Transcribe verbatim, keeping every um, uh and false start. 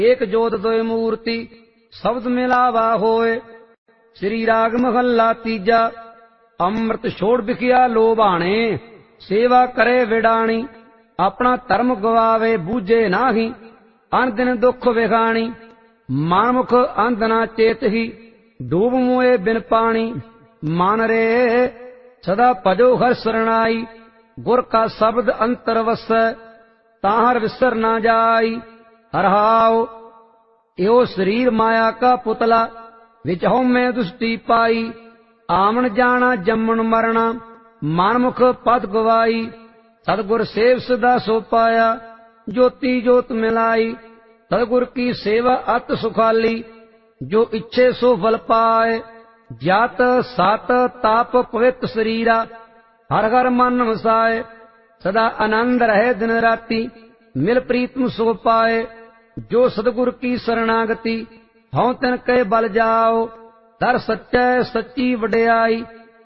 एक जोत दोय मूर्ति शब्द मिलावा होए। श्री राग महला तीजा। अमृत छोड़ बिखिया लोभाणे सेवा करे विडाणी। अपना धर्म गवावे बूझे नाही अन दिन दुख विखाणी। मनमुख अंध ना चेत ही डूब मुए बिन पानी। मान रे सदा भजो हर शरणाई। गुर का शब्द अंतर वसै ताहर विसर ना जाई। हरहाओ यो शरीर माया का पुतला विचहु में दुष्टि पाई। आमन जाना जमन मरना मनमुख पद गवाई। सतगुर सेव सदा सो पाया ज्योति जोत मिलाई। सतगुर की सेवा अत सुखाली जो इच्छे सो फल पाए। जात सात ताप पवित्र शरीरा हर हर मन वसाए। सदा आनंद रहे दिन राति मिल प्रीतम सो पाए। जो सतगुर की शरणागति हौं तिन के बल जाओ। दर सच्चै सच्ची वड्याई